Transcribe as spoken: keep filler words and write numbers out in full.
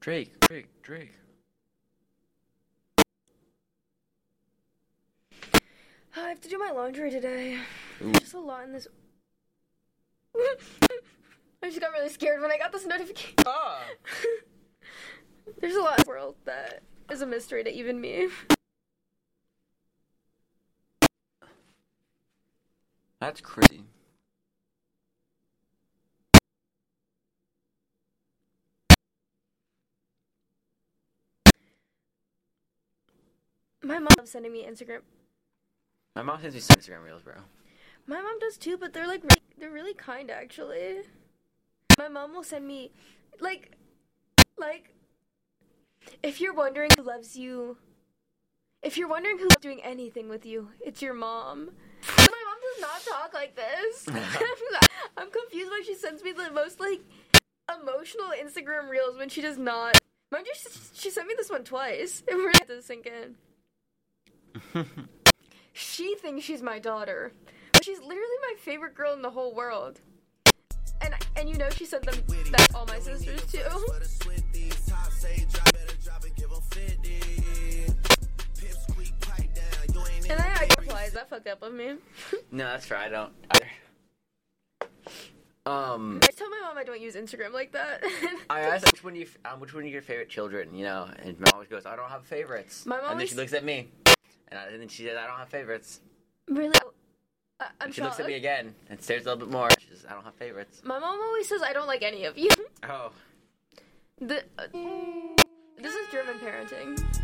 Drake, Drake, Drake. I have to do my laundry today. Ooh. There's just a lot in this. I just got really scared when I got this notification. Ah! There's a lot in the world that is a mystery to even me. That's crazy. My mom loves sending me Instagram. My mom sends me some Instagram reels, bro. My mom does too, but they're like really, they're really kind actually. My mom will send me, like, like, if you're wondering who loves you, if you're wondering who's doing anything with you, it's your mom. My mom does not talk like this. I'm confused why she sends me the most, like, emotional Instagram reels when she does not. Mind you, she, she sent me this one twice. It really had to sink in. She thinks she's my daughter, but she's literally my favorite girl in the whole world. And and you know she sent them that to all my sisters too. And I I reply, is that fucked up of me? No, that's right. I don't either. Um, I tell my mom I don't use Instagram like that. I asked which one you um, which one are your favorite children, you know, and mom always goes, I don't have favorites. My mom and then always- she looks at me, and, I, and then she says, I don't have favorites. Really? I, I'm And she shocked. looks at me again and stares a little bit more. She says, I don't have favorites. My mom always says I don't like any of you. Oh. The, uh, this is German parenting.